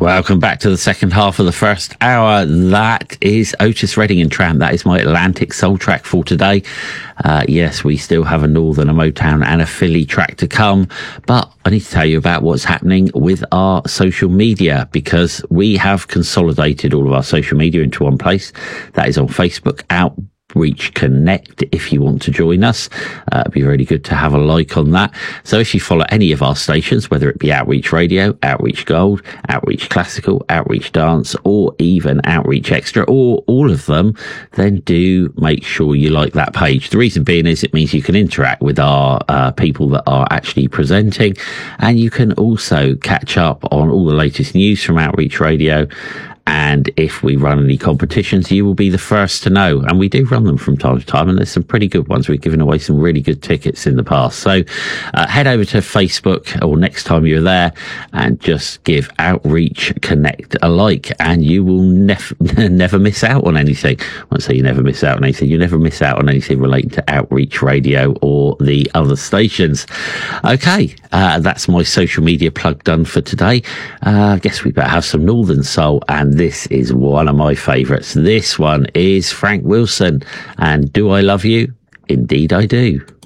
Welcome back to the second half of the first hour. That is Otis Redding and Tramp. That is my Atlantic Soul track for today. Yes, we still have a Northern, a Motown and a Philly track to come, but I need to tell you about what's happening with our social media, because we have consolidated all of our social media into one place. That is on Facebook, Outreach Connect. If you want to join us, it'd be really good to have a like on that. So if you follow any of our stations, whether it be Outreach Radio, Outreach Gold, Outreach Classical, Outreach Dance, or even Outreach Extra, or all of them, then do make sure you like that page. The reason being is it means you can interact with our people that are actually presenting, and you can also catch up on all the latest news from Outreach Radio. And if we run any competitions, you will be the first to know. And we do run them from time to time, and there's some pretty good ones. We've given away some really good tickets in the past. So head over to Facebook, or next time you're there, and just give Outreach Connect a like, and you will never miss out on anything. I won't say you never miss out on anything. You never miss out on anything relating to Outreach Radio or the other stations. Okay, that's my social media plug done for today. I guess we better have some Northern Soul, and this is one of my favourites. This one is Frank Wilson, and Do I Love You? Indeed I Do.